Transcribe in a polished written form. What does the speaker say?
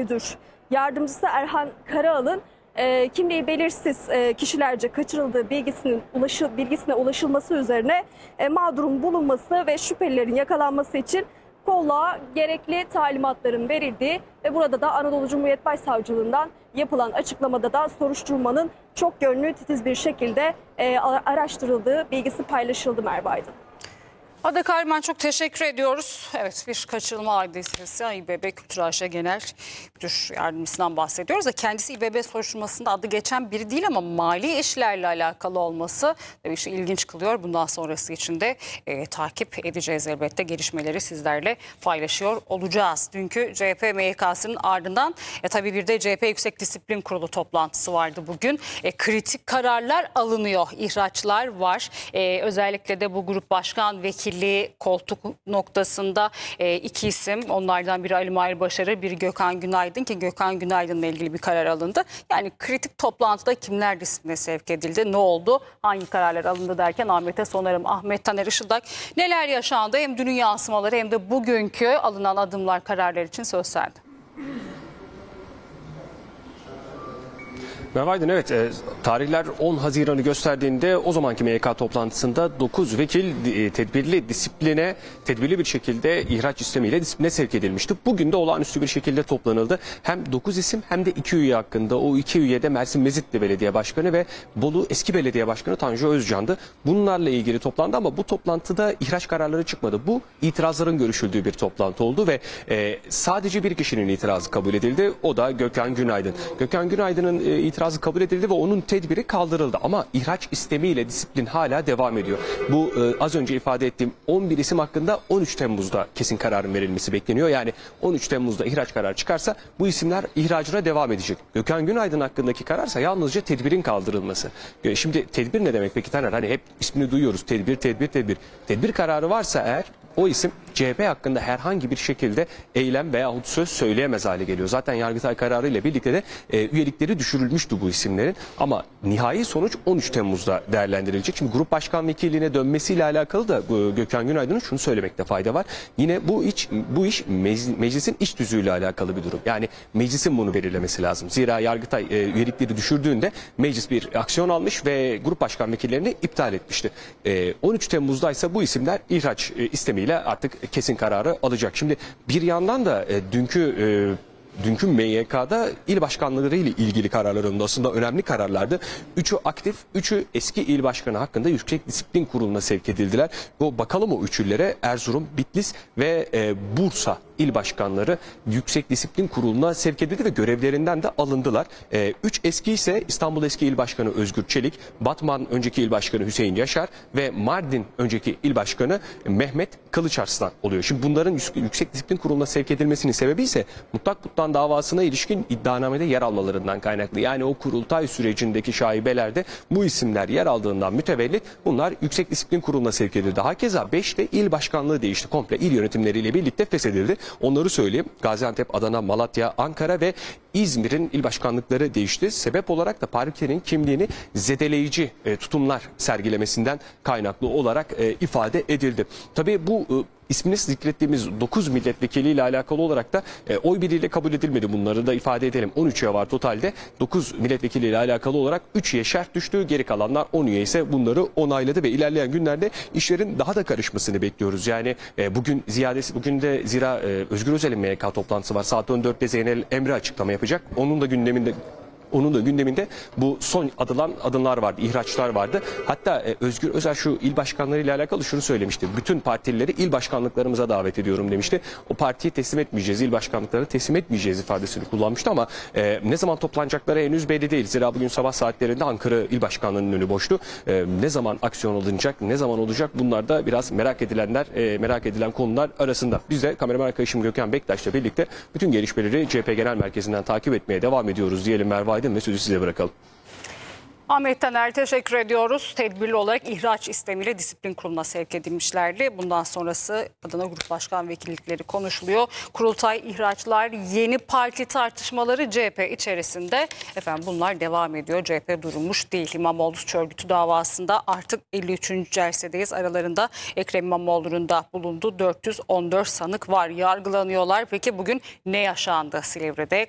Müdür Yardımcısı Erhan Karaal'ın kimliği belirsiz kişilerce kaçırıldığı bilgisine ulaşılması üzerine mağdurun bulunması ve şüphelilerin yakalanması için kolluğa gerekli talimatların verildiği ve burada da Anadolu Cumhuriyet Başsavcılığından yapılan açıklamada da soruşturmanın çok yönlü, titiz bir şekilde araştırıldığı bilgisi paylaşıldı Merve Aydın. Ada Kayman, çok teşekkür ediyoruz. Evet, bir kaçırılma hadisesi. İBB Kültür AŞ Genel Müdür Yardımcısından bahsediyoruz. Kendisi İBB soruşturmasında adı geçen biri değil ama mali işlerle alakalı olması tabii işte ilginç kılıyor. Bundan sonrası için de takip edeceğiz elbette. Gelişmeleri sizlerle paylaşıyor olacağız. Dünkü CHP MYK'sının ardından tabii bir de CHP Yüksek Disiplin Kurulu toplantısı vardı bugün. Kritik kararlar alınıyor. İhraçlar var. Özellikle de bu grup başkan vekili koltuk noktasında iki isim, onlardan biri Ali Mahir Başarır, biri Gökhan Günaydın, ki Gökhan Günaydın'la ilgili bir karar alındı. Yani kritik toplantıda kimler disipline sevk edildi, ne oldu, hangi kararlar alındı derken Ahmet'e sonarım. Ahmet Taner Işıldak, neler yaşandı, hem dünün yansımaları hem de bugünkü alınan adımlar, kararlar için söz sende. Merve Aydın, evet, tarihler 10 Haziran'ı gösterdiğinde o zamanki MYK toplantısında 9 vekil tedbirli bir şekilde ihraç istemiyle disipline sevk edilmişti. Bugün de olağanüstü bir şekilde toplanıldı. Hem 9 isim hem de 2 üye hakkında. O 2 üye de Mersin Mezitli Belediye Başkanı ve Bolu Eski Belediye Başkanı Tanju Özcan'dı. Bunlarla ilgili toplandı ama bu toplantıda ihraç kararları çıkmadı. Bu itirazların görüşüldüğü bir toplantı oldu ve sadece bir kişinin itirazı kabul edildi. O da Gökhan Günaydın. Gökhan Günaydın'ın itirazı kabul edildi ve onun tedbiri kaldırıldı. Ama ihraç istemiyle disiplin hala devam ediyor. Bu az önce ifade ettiğim 11 isim hakkında 13 Temmuz'da kesin kararın verilmesi bekleniyor. Yani 13 Temmuz'da ihraç kararı çıkarsa bu isimler ihracına devam edecek. Gökhan Günaydın hakkındaki kararsa yalnızca tedbirin kaldırılması. Şimdi tedbir ne demek peki Taner? Hani hep ismini duyuyoruz. Tedbir, tedbir, tedbir. Tedbir kararı varsa eğer o isim CHP hakkında herhangi bir şekilde eylem veyahut söz söyleyemez hale geliyor. Zaten Yargıtay kararı ile birlikte de üyelikleri düşürülmüştü bu isimlerin. Ama nihai sonuç 13 Temmuz'da değerlendirilecek. Şimdi grup başkan vekilliğine dönmesiyle alakalı da Gökhan Günaydın'ın şunu söylemekte fayda var. Yine bu iş meclisin iç tüzüğüyle alakalı bir durum. Yani meclisin bunu belirlemesi lazım. Zira Yargıtay üyelikleri düşürdüğünde meclis bir aksiyon almış ve grup başkan vekillerini iptal etmişti. 13 Temmuz'da ise bu isimler ihraç istemiyle artık kesin kararı alacak. Şimdi bir yandan da dünkü MYK'da il başkanlıkları ile ilgili kararlarında aslında önemli kararlardı. 3'ü aktif, 3'ü eski il başkanı hakkında Yüksek Disiplin Kurulu'na sevk edildiler. Bakalım o üçüllere Erzurum, Bitlis ve Bursa il başkanları Yüksek Disiplin Kurulu'na sevk edildi ve görevlerinden de alındılar. 3 eski ise İstanbul eski il başkanı Özgür Çelik, Batman önceki il başkanı Hüseyin Yaşar ve Mardin önceki il başkanı Mehmet Kılıçarslan oluyor. Şimdi bunların Yüksek Disiplin Kurulu'na sevk edilmesinin sebebi ise mutlak butlan davasına ilişkin iddianamede yer almalarından kaynaklı. Yani o kurultay sürecindeki şaibelerde bu isimler yer aldığından mütevellit bunlar Yüksek Disiplin Kurulu'na sevk edildi. Hakeza 5 de il başkanlığı değişti. Komple il yönetimleriyle birlikte feshedildi. Onları söyleyeyim. Gaziantep, Adana, Malatya, Ankara ve İzmir'in il başkanlıkları değişti. Sebep olarak da partinin kimliğini zedeleyici tutumlar sergilemesinden kaynaklı olarak ifade edildi. Tabii bu ismini zikrettiğimiz 9 milletvekiliyle alakalı olarak da oy birliğiyle kabul edilmedi. Bunları da ifade edelim. 13 üye var totalde. 9 milletvekiliyle alakalı olarak 3 üye şart düştü. Geri kalanlar 10 üye ise bunları onayladı ve ilerleyen günlerde işlerin daha da karışmasını bekliyoruz. Yani bugün de zira Özgür Özel'in MYK toplantısı var. Saat 14'te Zeynel Emre açıklama yapacak. Onun da gündeminde bu son adımlar vardı, ihraçlar vardı. Hatta Özgür Özel şu il başkanları ile alakalı şunu söylemişti. Bütün partilileri il başkanlıklarımıza davet ediyorum demişti. O partiyi teslim etmeyeceğiz, il başkanlıklarını teslim etmeyeceğiz ifadesini kullanmıştı ama ne zaman toplanacakları henüz belli değil. Zira bugün sabah saatlerinde Ankara il başkanlığının önü boştu. Ne zaman aksiyon alınacak, ne zaman olacak, bunlar da biraz merak edilen konular arasında. Biz de kameraman arkadaşım Gökhan Bektaş'la birlikte bütün gelişmeleri CHP Genel Merkezi'nden takip etmeye devam ediyoruz diyelim Merve Aydın ve sözü size bırakalım. Ahmet Taner, teşekkür ediyoruz. Tedbirli olarak ihraç istemiyle disiplin kuruluna sevk edilmişlerdi. Bundan sonrası Adana Grup Başkan Vekillikleri konuşuluyor. Kurultay, ihraçlar, yeni parti tartışmaları CHP içerisinde. Efendim bunlar devam ediyor. CHP durmuş değil. İmamoğlu suç örgütü davasında artık 53. celsedeyiz. Aralarında Ekrem İmamoğlu'nun da bulunduğu 414 sanık var. Yargılanıyorlar. Peki bugün ne yaşandı Silivri'de?